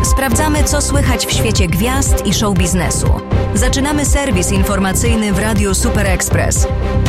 Sprawdzamy, co słychać w świecie gwiazd i show biznesu. Zaczynamy serwis informacyjny w Radiu Super Express.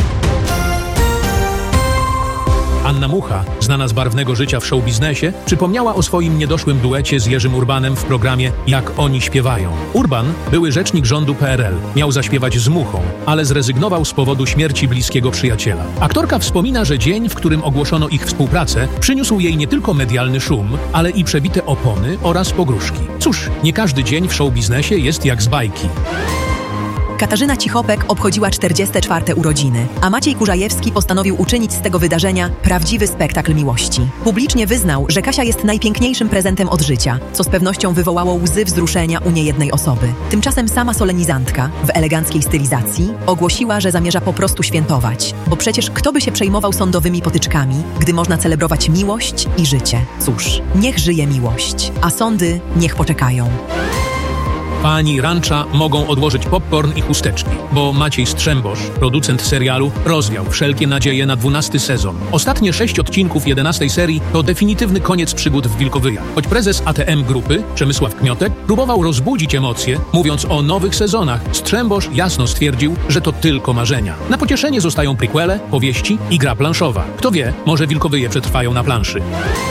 Anna Mucha, znana z barwnego życia w showbiznesie, przypomniała o swoim niedoszłym duecie z Jerzym Urbanem w programie Jak oni śpiewają. Urban, były rzecznik rządu PRL, miał zaśpiewać z Muchą, ale zrezygnował z powodu śmierci bliskiego przyjaciela. Aktorka wspomina, że dzień, w którym ogłoszono ich współpracę, przyniósł jej nie tylko medialny szum, ale i przebite opony oraz pogróżki. Cóż, nie każdy dzień w showbiznesie jest jak z bajki. Katarzyna Cichopek obchodziła 44. urodziny, a Maciej Kurzajewski postanowił uczynić z tego wydarzenia prawdziwy spektakl miłości. Publicznie wyznał, że Kasia jest najpiękniejszym prezentem od życia, co z pewnością wywołało łzy wzruszenia u niejednej osoby. Tymczasem sama solenizantka, w eleganckiej stylizacji, ogłosiła, że zamierza po prostu świętować, bo przecież kto by się przejmował sądowymi potyczkami, gdy można celebrować miłość i życie. Cóż, niech żyje miłość, a sądy niech poczekają. Pani Rancza mogą odłożyć popcorn i chusteczki, bo Maciej Strzembosz, producent serialu, rozwiał wszelkie nadzieje na 12. sezon. Ostatnie 6 odcinków 11. serii to definitywny koniec przygód w Wilkowyjach. Choć prezes ATM Grupy, Przemysław Kmiotek, próbował rozbudzić emocje, mówiąc o nowych sezonach, Strzembosz jasno stwierdził, że to tylko marzenia. Na pocieszenie zostają prequele, powieści i gra planszowa. Kto wie, może Wilkowyje przetrwają na planszy.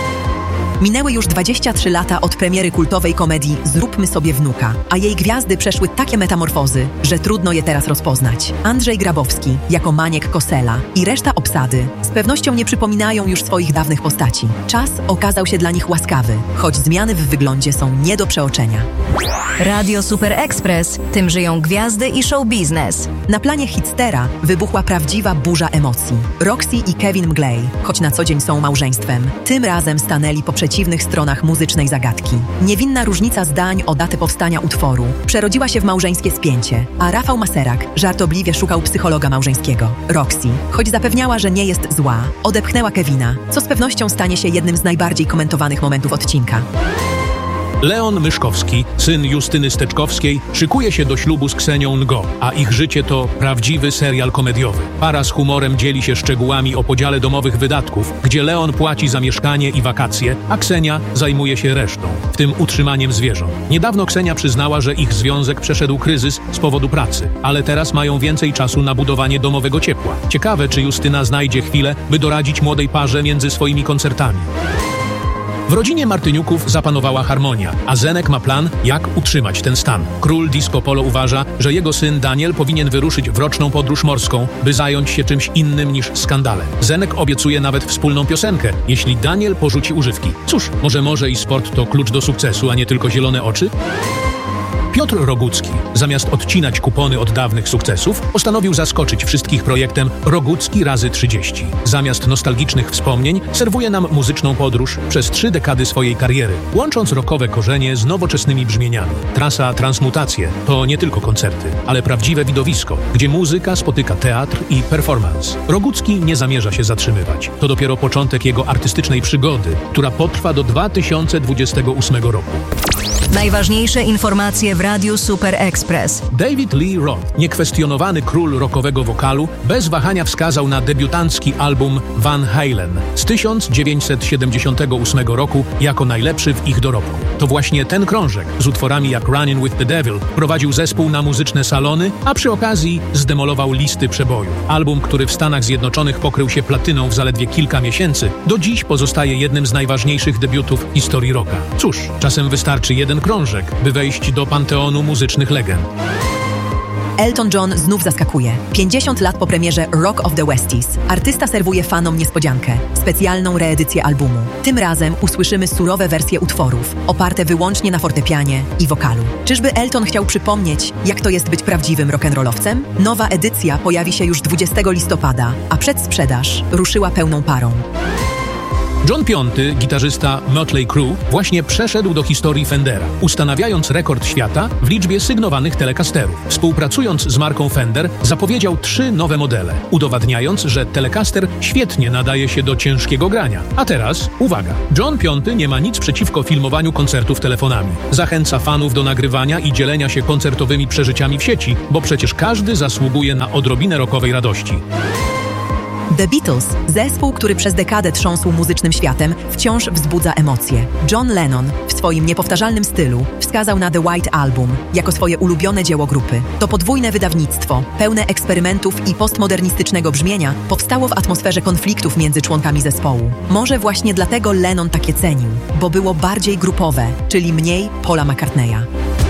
Minęły już 23 lata od premiery kultowej komedii Zróbmy sobie wnuka, a jej gwiazdy przeszły takie metamorfozy, że trudno je teraz rozpoznać. Andrzej Grabowski jako Maniek Kosela i reszta obsady z pewnością nie przypominają już swoich dawnych postaci. Czas okazał się dla nich łaskawy, choć zmiany w wyglądzie są nie do przeoczenia. Radio Super Express, tym żyją gwiazdy i show biznes. Na planie Hitstera wybuchła prawdziwa burza emocji. Roxy i Kevin Mglej, choć na co dzień są małżeństwem, tym razem stanęli po przeciwnych stronach muzycznej zagadki. Niewinna różnica zdań o datę powstania utworu przerodziła się w małżeńskie spięcie, a Rafał Maserak żartobliwie szukał psychologa małżeńskiego. Roxy, choć zapewniała, że nie jest zła, odepchnęła Kevina, co z pewnością stanie się jednym z najbardziej komentowanych momentów odcinka. Leon Myszkowski, syn Justyny Steczkowskiej, szykuje się do ślubu z Ksenią Ngo, a ich życie to prawdziwy serial komediowy. Para z humorem dzieli się szczegółami o podziale domowych wydatków, gdzie Leon płaci za mieszkanie i wakacje, a Ksenia zajmuje się resztą, w tym utrzymaniem zwierząt. Niedawno Ksenia przyznała, że ich związek przeszedł kryzys z powodu pracy, ale teraz mają więcej czasu na budowanie domowego ciepła. Ciekawe, czy Justyna znajdzie chwilę, by doradzić młodej parze między swoimi koncertami. W rodzinie Martyniuków zapanowała harmonia, a Zenek ma plan, jak utrzymać ten stan. Król Disco Polo uważa, że jego syn Daniel powinien wyruszyć w roczną podróż morską, by zająć się czymś innym niż skandale. Zenek obiecuje nawet wspólną piosenkę, jeśli Daniel porzuci używki. Cóż, może i sport to klucz do sukcesu, a nie tylko zielone oczy? Piotr Rogucki, zamiast odcinać kupony od dawnych sukcesów, postanowił zaskoczyć wszystkich projektem Rogucki razy 30. Zamiast nostalgicznych wspomnień serwuje nam muzyczną podróż przez 3 dekady swojej kariery, łącząc rockowe korzenie z nowoczesnymi brzmieniami. Trasa Transmutacje to nie tylko koncerty, ale prawdziwe widowisko, gdzie muzyka spotyka teatr i performance. Rogucki nie zamierza się zatrzymywać. To dopiero początek jego artystycznej przygody, która potrwa do 2028 roku. Najważniejsze informacje w Radiu Super Express. David Lee Roth, niekwestionowany król rockowego wokalu, bez wahania wskazał na debiutancki album Van Halen z 1978 roku jako najlepszy w ich dorobku. To właśnie ten krążek z utworami jak Running with the Devil prowadził zespół na muzyczne salony, a przy okazji zdemolował listy przebojów. Album, który w Stanach Zjednoczonych pokrył się platyną w zaledwie kilka miesięcy, do dziś pozostaje jednym z najważniejszych debiutów w historii rocka. Cóż, czasem wystarczy jeden krążek, by wejść do panteonu muzycznych legend. Elton John znów zaskakuje. 50 lat po premierze Rock of the Westies. Artysta serwuje fanom niespodziankę. Specjalną reedycję albumu. Tym razem usłyszymy surowe wersje utworów, oparte wyłącznie na fortepianie i wokalu. Czyżby Elton chciał przypomnieć, jak to jest być prawdziwym rock'n'rollowcem? Nowa edycja pojawi się już 20 listopada, a przedsprzedaż ruszyła pełną parą. John V, gitarzysta Mötley Crüe, właśnie przeszedł do historii Fendera, ustanawiając rekord świata w liczbie sygnowanych Telecasterów. Współpracując z marką Fender, zapowiedział 3 nowe modele, udowadniając, że Telecaster świetnie nadaje się do ciężkiego grania. A teraz, uwaga, John V nie ma nic przeciwko filmowaniu koncertów telefonami. Zachęca fanów do nagrywania i dzielenia się koncertowymi przeżyciami w sieci, bo przecież każdy zasługuje na odrobinę rockowej radości. The Beatles, zespół, który przez dekadę trząsł muzycznym światem, wciąż wzbudza emocje. John Lennon w swoim niepowtarzalnym stylu wskazał na The White Album jako swoje ulubione dzieło grupy. To podwójne wydawnictwo, pełne eksperymentów i postmodernistycznego brzmienia, powstało w atmosferze konfliktów między członkami zespołu. Może właśnie dlatego Lennon takie cenił, bo było bardziej grupowe, czyli mniej Paula McCartneya.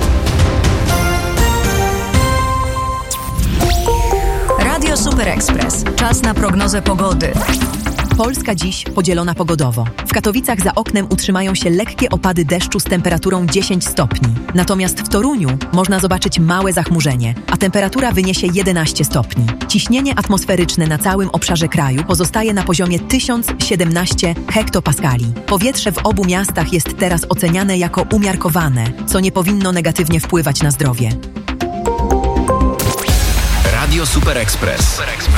Radio Super Express. Czas na prognozę pogody. Polska dziś podzielona pogodowo. W Katowicach za oknem utrzymają się lekkie opady deszczu z temperaturą 10 stopni. Natomiast w Toruniu można zobaczyć małe zachmurzenie, a temperatura wyniesie 11 stopni. Ciśnienie atmosferyczne na całym obszarze kraju pozostaje na poziomie 1017 hektopaskali. Powietrze w obu miastach jest teraz oceniane jako umiarkowane, co nie powinno negatywnie wpływać na zdrowie. Radio Super Express.